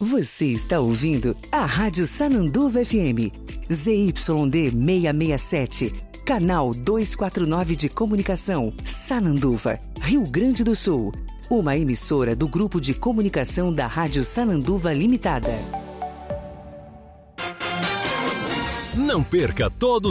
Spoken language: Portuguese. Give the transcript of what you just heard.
Você está ouvindo a Rádio Sananduva FM, ZYD 667, canal 249 de comunicação, Sananduva, Rio Grande do Sul. Uma emissora do Grupo de Comunicação da Rádio Sananduva Limitada. Não perca todo